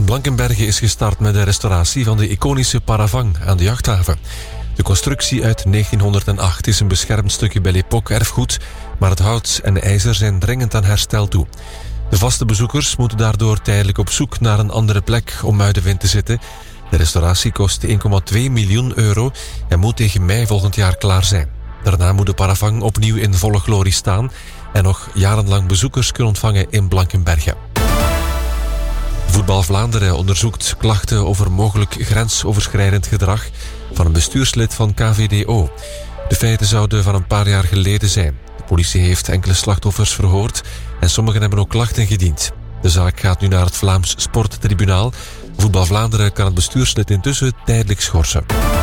Blankenberge is gestart met de restauratie van de iconische paravang aan de jachthaven. De constructie uit 1908 is een beschermd stukje Belle Époque erfgoed, maar het hout en de ijzer zijn dringend aan herstel toe. De vaste bezoekers moeten daardoor tijdelijk op zoek naar een andere plek om uit de wind te zitten. De restauratie kost 1,2 miljoen euro en moet tegen mei volgend jaar klaar zijn. Daarna moet de paravang opnieuw in volle glorie staan en nog jarenlang bezoekers kunnen ontvangen in Blankenberge. Voetbal Vlaanderen onderzoekt klachten over mogelijk grensoverschrijdend gedrag van een bestuurslid van KVDO. De feiten zouden van een paar jaar geleden zijn. De politie heeft enkele slachtoffers verhoord en sommigen hebben ook klachten gediend. De zaak gaat nu naar het Vlaams Sporttribunaal. Voetbal Vlaanderen kan het bestuurslid intussen tijdelijk schorsen.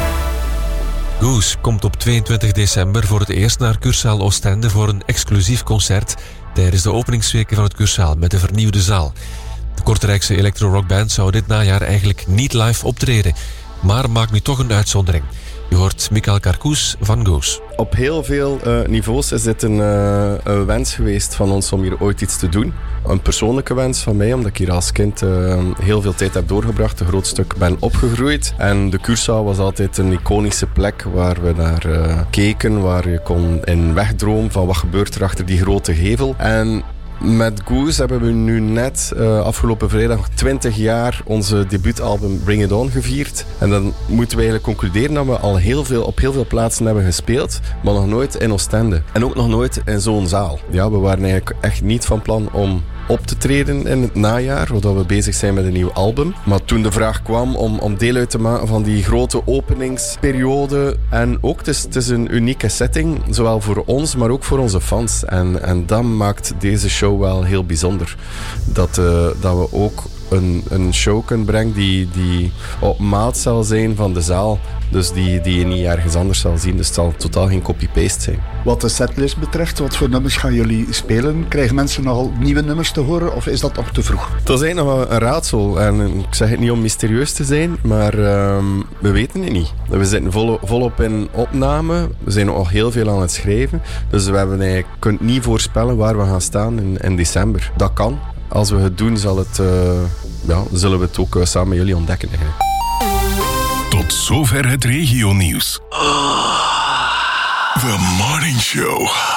Goose komt op 22 december voor het eerst naar Cursaal Oostende voor een exclusief concert tijdens de openingsweken van het Cursaal met de vernieuwde zaal. De Kortrijkse electro-rockband zou dit najaar eigenlijk niet live optreden, maar maakt nu toch een uitzondering. Je hoort Michael Carcous van Goose. Op heel veel niveaus is dit een wens geweest van ons om hier ooit iets te doen. Een persoonlijke wens van mij, omdat ik hier als kind heel veel tijd heb doorgebracht, een groot stuk ben opgegroeid. En de Cursaal was altijd een iconische plek waar we naar keken, waar je kon in wegdromen van wat gebeurt er achter die grote gevel. En met Goose hebben we nu net afgelopen vrijdag 20 jaar onze debuutalbum Bring It On gevierd. En dan moeten we eigenlijk concluderen dat we al op heel veel plaatsen hebben gespeeld, maar nog nooit in Oostende. En ook nog nooit in zo'n zaal. Ja, we waren eigenlijk echt niet van plan om op te treden in het najaar, zodat we bezig zijn met een nieuw album. Maar toen de vraag kwam om deel uit te maken van die grote openingsperiode, en ook het is een unieke setting, zowel voor ons, maar ook voor onze fans. En dat maakt deze show wel heel bijzonder. Dat we ook een show kunnen brengen die op maat zal zijn van de zaal. Dus die je niet ergens anders zal zien. Dus het zal totaal geen copy-paste zijn. Wat de setlist betreft, wat voor nummers gaan jullie spelen? Krijgen mensen nogal nieuwe nummers te horen of is dat nog te vroeg? Dat is eigenlijk nog een raadsel. En ik zeg het niet om mysterieus te zijn, maar we weten het niet. We zitten volop in opname. We zijn ook al heel veel aan het schrijven. Dus we hebben eigenlijk kunt niet voorspellen waar we gaan staan in december. Dat kan. Als we het doen, zullen we het ook samen met jullie ontdekken eigenlijk. Tot zover het regionieuws. The Morning Show.